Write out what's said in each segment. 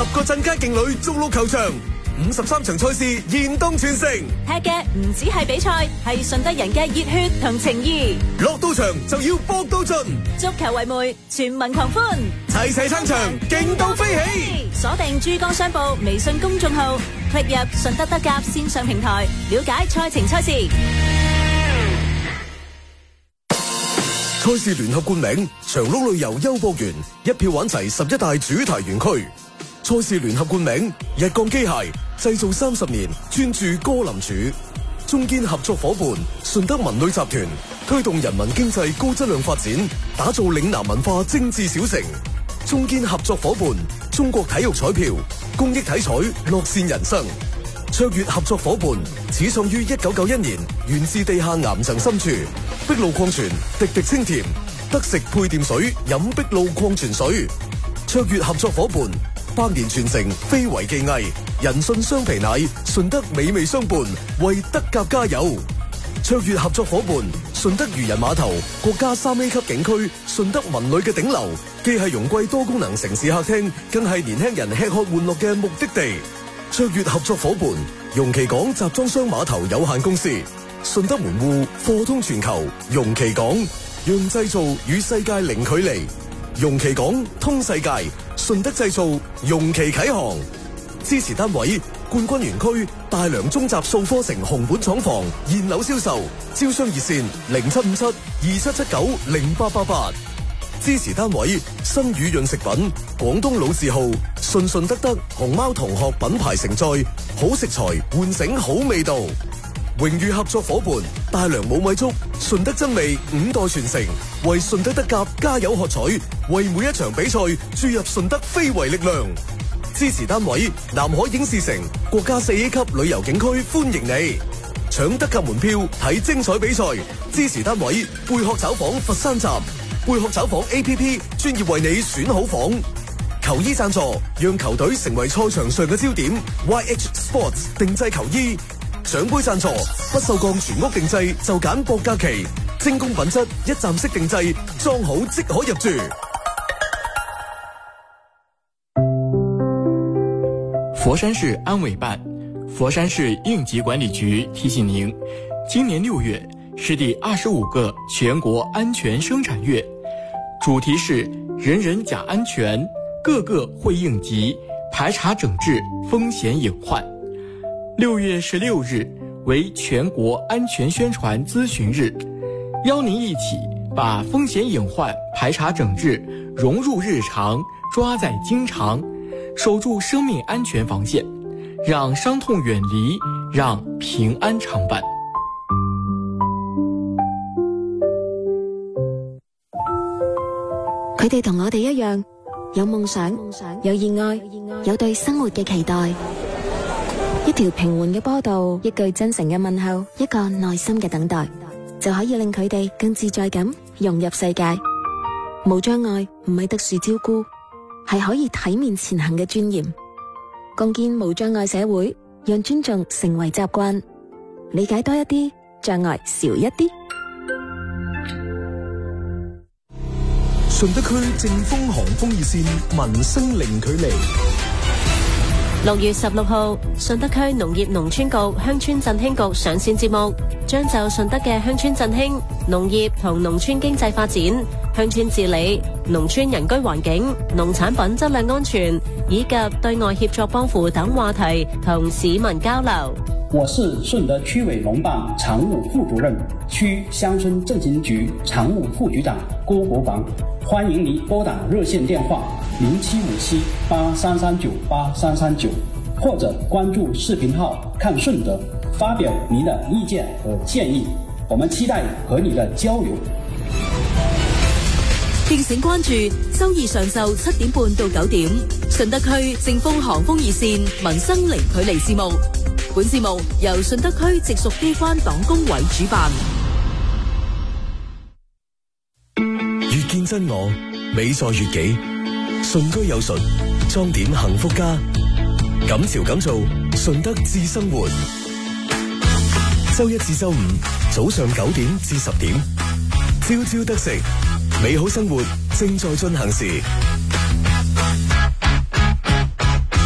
10個鎮街勁旅逐鹿球場，53場賽事現當全城。 踢嘅唔止係比賽，係順德人嘅熱血同情義。 落到場就要搏到盡， 足球為媒，全民狂歡， 齊齊撐場，勁到飛起。 鎖定珠江商報微信公眾號，click入順德德甲線上平台，了解賽程賽事。 賽事聯合冠名長鹿旅遊優博園，一票玩齊11大主題園區。賽事聯合冠名日鋼機械，製造30年，專注歌林柱。中堅合作伙伴順德文旅集團，推動人民經濟高質量發展，打造嶺南文化精緻小城。中堅合作伙伴中國體育彩票，公益體彩，樂善人生。卓越合作伙伴始創於1991年，源自地下岩層深處。碧露礦泉，滴滴清甜，得食配電水，飲碧露礦泉水。卓越合作伙伴100年傳承，非遺技藝，人信雙皮奶，順德美味相伴，為德甲加油。卓越合作伙伴順德漁人碼頭，國家3A 級景區，順德文旅嘅頂流，既係容桂多功能城市客廳，更係年輕人吃喝玩樂嘅目的地。卓越合作伙伴容其港集裝箱碼頭有限公司，順德門戶貨通全球，容其港讓製造與世界零距離，容其港通世界，順德製造容其啟航。支持單位冠軍園區大良中集數科城紅本廠房現樓銷售，招商熱線075727790888。支持單位新宇潤食品廣東老字號順順德德熊貓同學品牌承載，好食材喚醒好味道。榮譽合作伙伴大良冇米粥，順德真味5代傳承，為順德德甲加油喝彩，為每一場比賽注入順德非遺力量。支持單位南海影視城國家4A 級旅遊景區歡迎你，搶德甲門票睇精彩比賽。支持單位貝殼找房佛山站，貝殼找房 APP 專業為你選好房。球衣贊助讓球隊成為賽場上嘅焦點， YH Sports 定製球衣。獎杯贊助不鏽鋼全屋定製就揀博格奇，精工品質一站式定製，裝好即可入住。 佛山市安委办、佛山市应急管理局提醒您，今年6月是第25个全国安全生产月，主题是人人讲安全，个个会应急，排查整治风险隐患。6月16日为全国安全宣传咨询日，邀您一起把风险隐患排查整治融入日常，抓在经常，守住生命安全防线，让伤痛远离，让平安常伴。 佢哋同我哋一樣，有夢想，有熱愛，有對生活嘅期待。一條平緩嘅坡道，一句真誠嘅問候，一個耐心嘅等待，就可以令佢哋更自在咁融入世界。無障礙唔係特殊照顧，係可以體面前行嘅尊嚴。共建無障礙社會，讓尊重成為習慣，理解多一啲，障礙少一啲。 順德區正風航風熱線，民生零距離。 6月16號，順德區農業農村局鄉村振興局上線節目，將就順德嘅鄉村振興、農業同農村經濟發展、鄉村治理、農村人居環境、農產品質量安全以及對外協作幫扶等話題同市民交流。 我是順德區委農辦常務副主任、區鄉村振興局常務副局長郭國防，歡迎您撥打熱線電話075783398339，或者關注視頻號看順德，發表您的意見和建議，我們期待和你的交流。 敬請關注周二上晝7點半到9點，順德區正風航風熱線民生零距離節目。本節目由順德區直屬機關黨工委主辦。 越見真我，美在越己。順居有順，裝點幸福家。敢潮敢做，順德智生活。周一至周五早上9點至10點，朝朝得食，美好生活正在進行時。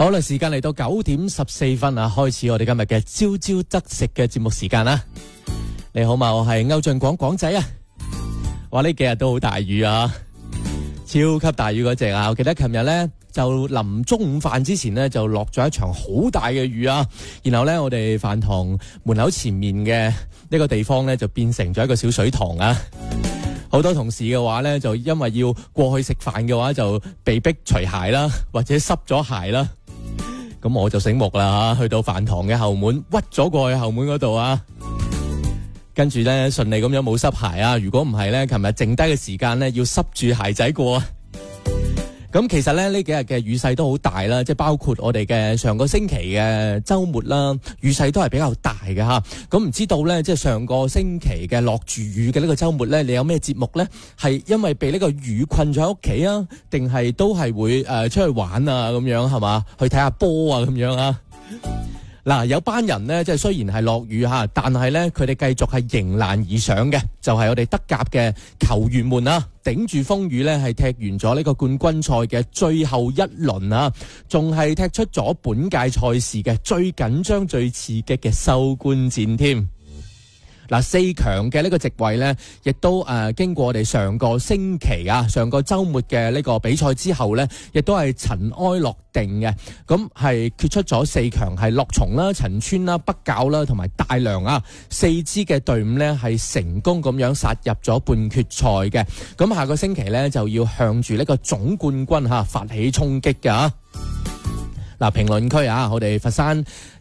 好啦，時間嚟到9:14啊，開始我哋今日嘅朝朝得食嘅節目時間啦。你好嘛，我係歐俊廣廣仔啊。話呢幾日都好大雨啊，超級大雨嗰隻啊！我記得琴日呢，就臨中午飯之前呢，就落咗一場好大嘅雨啊。然後呢，我哋飯堂門口前面嘅呢個地方呢，就變成咗一個小水塘啊。好多同事嘅話呢，就因為要過去食飯嘅話，就被逼除鞋啦，或者濕咗鞋啦。咁我就醒目啦，去到飯堂嘅後門，屈咗過去後門嗰度啊。跟住呢，順利咁樣冇濕鞋啊。如果唔係呢，琴日剩低嘅時間呢，要濕住鞋仔過啊。咁其實咧呢幾日嘅雨勢都好大啦，即係包括我哋嘅上個星期嘅週末啦，雨勢都係比較大嘅嚇。咁唔知道咧，即係上個星期嘅落住雨嘅呢個週末咧，你有咩節目咧？係因為被呢個雨困咗喺屋企啊，定係都係會出去玩啊咁樣係嘛？去睇下波啊咁樣啊？嗱，有班人呢，即係雖然係落雨嚇，但係呢，佢哋繼續係迎難而上嘅，就係我哋德甲嘅球員們啊，頂住風雨呢，係踢完咗呢個冠軍賽嘅最後一輪啊，仲係踢出咗本屆賽事嘅最緊張、最刺激嘅收官戰添。嗱，4強嘅呢個席位呢，亦都經過我哋上個星期啊，上個週末嘅呢個比賽之後呢，亦都係塵埃落定嘅。咁係決出咗4強係樂從啦、陳村啦、北滘啦同埋大良啊4支嘅隊伍呢，係成功咁樣殺入咗半決賽嘅。咁下個星期呢，就要向住呢個總冠軍發起衝擊㗎。嗱，評論區啊，我哋佛山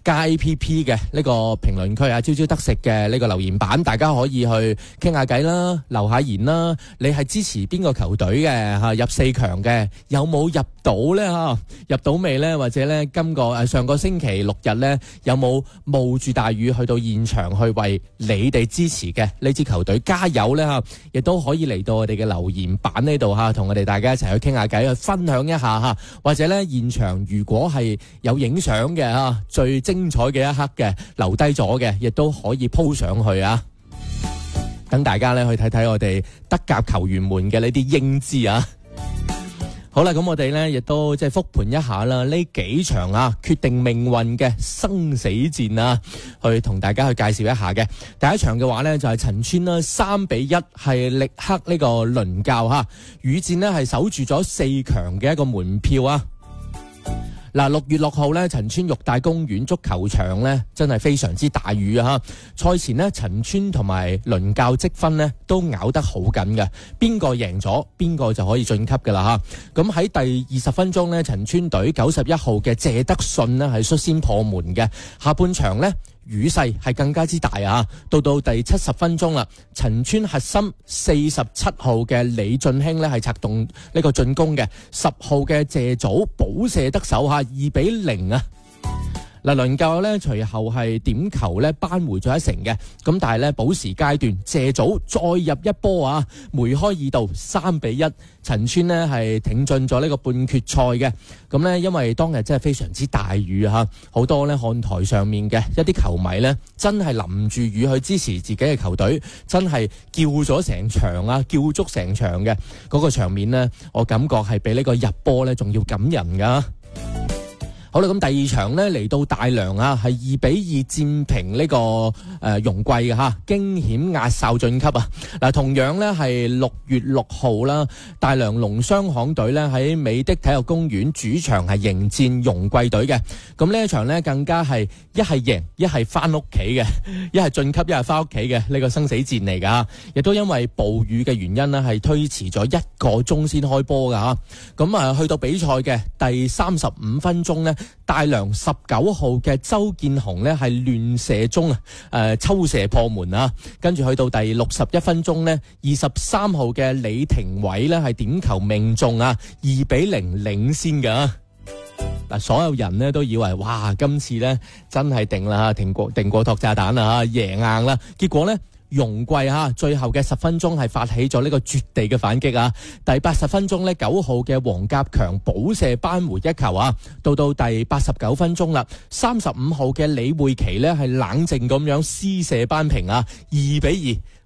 JPP 嘅呢個評論區啊，朝朝得食嘅呢個留言板，大家可以去傾下偈啦，留下言啦。你係支持邊個球隊嘅入4強嘅？有冇入到呢？入到未呢？或者呢，上個星期6日呢，有冇冒住大雨去到現場去為你哋支持嘅呢支球隊加油呢？亦都可以嚟到我哋嘅留言板呢度同我哋大家一齊去傾下偈，去分享一下或者呢，現場如果係有影相嘅最精彩嘅一刻嘅留低咗嘅，亦都可以 po 上去啊！等大家咧去睇睇我哋德甲球員們嘅呢啲英姿啊！好啦，咁我哋咧亦都即係復盤一下啦，呢幾場決定命運嘅生死戰啊，去同大家去介紹一下嘅。第一場嘅話呢，就係陳村啦，3-1係力克呢個倫教雨戰呢係守住咗4強嘅一個門票啊！嗱，6月6號咧，陳村玉帶公園足球場咧，真係非常之大雨啊！賽前呢，陳村同埋倫教積分呢都咬得好緊嘅，邊個贏咗，邊個就可以晉級噶啦嚇。咁喺第20分鐘呢，陳村隊91號嘅謝德信呢係率先破門嘅。下半場呢，雨勢係更加之大啊！到第70分鐘啦，陳村核心47號嘅李俊興呢係策動呢個進攻嘅，10號嘅謝祖補射得手2-0啊！嗱，倫教呢隨後係點球呢扳回咗1成嘅，咁但係呢補時階段謝祖再入一波啊，梅開二度3-1，陳村呢係挺進咗呢個半決賽嘅。咁呢因為當日真係非常之大雨好多呢看台上面嘅一啲球迷呢真係淋住雨去支持自己嘅球隊，真係叫咗成場叫足成場嘅嗰個場面呢，我感覺係比呢個入波呢仲要感人噶。好啦，咁第二場呢嚟到大良係2-2戰平呢個容桂嘅驚險壓哨晉級啊！嗱，同樣呢係6月6號啦，大良農商行隊呢喺美的體育公園主場係迎戰容桂隊嘅。咁呢一場呢更加係一係贏一係翻屋企嘅，一係晉級一係翻屋企嘅呢個生死戰嚟噶。亦都因為暴雨嘅原因呢係推遲咗1個鐘先開波噶。咁去到比賽嘅第35分鐘呢，大良19號嘅周建雄呢係亂射中抽射破門啊，跟住去到第61分鐘呢，23號嘅李廷偉呢係點球命中2-0領先噶。嗱，所有人呢都以為哇，今次呢真係定啦，定過托炸彈啦，贏硬啦。結果呢，容桂最後嘅10分鐘係發起咗呢個絕地嘅反擊第80分鐘呢，9號嘅黃甲強補射扳回一球到第89分鐘啦，35號嘅李會琪呢係冷靜咁樣施射扳平2-2，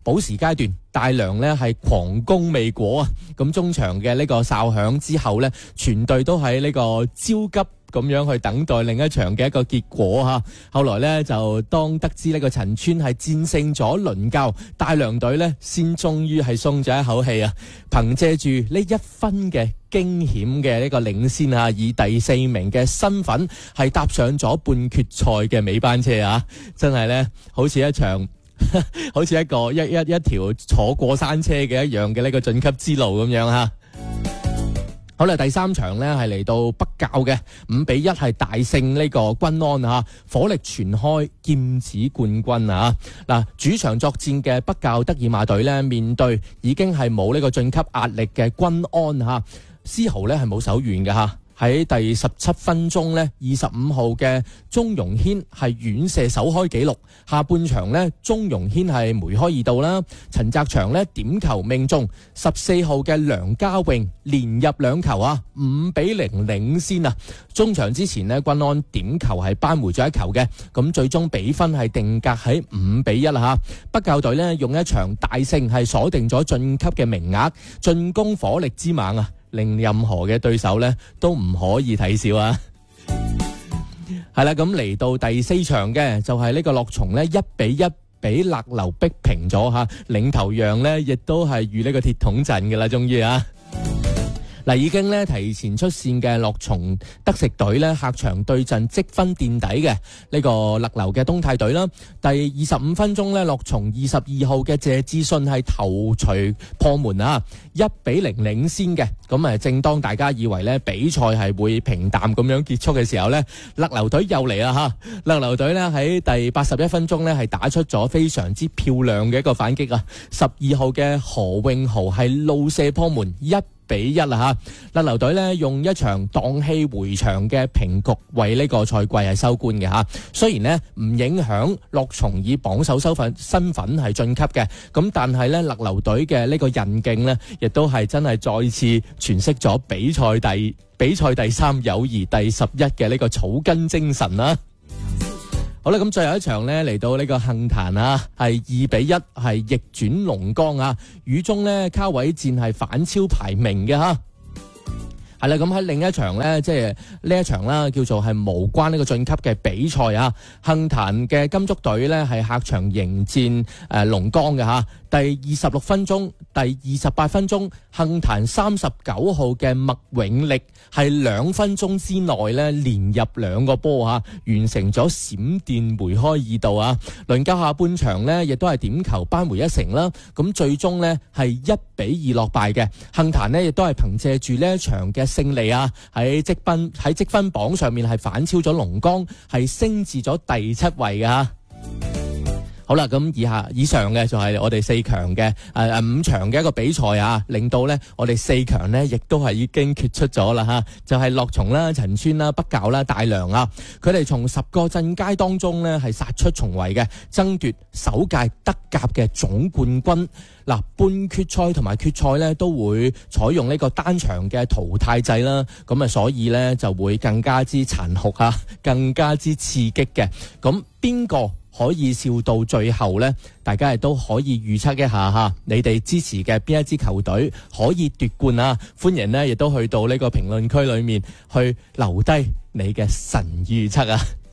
補時階段，大良呢係狂攻未果啊！咁中場嘅呢個哨響之後呢，全隊都喺呢個焦急咁樣去等待另一場嘅一個結果嚇。後來呢，就當得知呢個陳川係戰勝咗倫教，大良隊呢先終於係鬆咗一口氣啊！憑借住呢1分嘅驚險嘅呢個領先啊，以第4名嘅身份係搭上咗半決賽嘅尾班車啊！真係呢，好似一場好似一條坐過山車嘅一樣嘅呢個晉級之路咁樣嚇。好啦，第3場呢係嚟到北教嘅5-1係大勝呢個軍安嚇，火力全開劍指冠軍啊！嗱，主場作戰嘅北教德爾馬隊呢，面對已經係冇呢個晉級壓力嘅軍安嚇，絲毫呢係冇手軟嘅嚇。喺第17分鐘呢，25號嘅鍾榮軒係遠射首開紀錄。下半場呢，鍾榮軒係梅開2度啦，陳澤祥呢點球命中，14號嘅梁家榮連入2球啊，5-0領先啊！中場之前呢，軍安點球係扳回咗1球嘅，咁最終比分係定格喺5-1啦嚇。北教隊呢，用一場大勝係鎖定咗晉級嘅名額，進攻火力之猛啊！令任何嘅對手呢都唔可以睇小啊！係啦，咁嚟到第4場嘅就係呢個樂松呢1-1俾勒流逼平咗嚇，領頭羊呢亦都係遇呢個鐵桶陣嘅啦，終於啊！嗱，已經咧提前出線嘅樂松德食隊咧，客場對陣積分墊底嘅呢個勒流嘅東泰隊啦。第25分鐘咧，樂松22號嘅謝志信係頭槌破門啊，1-0領先嘅。咁正當大家以為咧比賽係會平淡咁樣結束嘅時候咧，勒流隊又嚟啦嚇！勒流隊咧喺第81分鐘咧係打出咗非常之漂亮嘅一個反擊啊！12號嘅何永豪係怒射破門1-1啦嚇，勒流隊呢用一場蕩氣回腸嘅平局為呢個賽季係收官嘅嚇。雖然呢唔影響樂松以榜首身份係晉級嘅，咁但係呢勒流隊嘅呢個韌勁呢，亦都係真係再次詮釋咗比賽第3友誼第11嘅呢個草根精神啦。好啦，咁最後一場呢，嚟到呢個杏壇啊，係2-1係逆轉龍江啊，雨中呢卡位戰係反超排名嘅吓。係啦，咁喺另一場呢，即係呢一場啦，叫做係無關呢個晉級嘅比賽啊。杏壇嘅金竹隊呢係客場迎戰龍江嘅吓。第26分鐘、第28分鐘，杏壇39號嘅麥永力係2分鐘之內呢連入2個波吓，完成咗閃電梅開2度啊！倫教下半場呢亦都係點球扳回1城啦，咁最終呢係1-2落敗嘅。杏壇呢亦都係憑借住呢一場嘅勝利啊，喺積分榜上面係反超咗龍江，係升至咗第7位嘅吓。好啦，咁以上嘅就係我哋4強嘅5場嘅一個比賽啊，令到呢我哋4強呢亦都係已經決出咗啦吓，就係樂松啦、陳川啦、北教啦、大良啊，佢哋從10個鎮街當中呢係殺出重圍嘅，爭奪首屆德甲嘅總冠軍。嗱，半決賽同埋決賽呢都會採用呢個單場嘅淘汰制啦，咁啊所以呢就會更加之殘酷啊，更加之刺激嘅。咁邊個可以笑到最後呢？大家亦都可以預測一下吓，你哋支持嘅邊一支球隊可以奪冠啊？歡迎呢亦都去到呢個評論區裏面去留低你嘅神預測啊！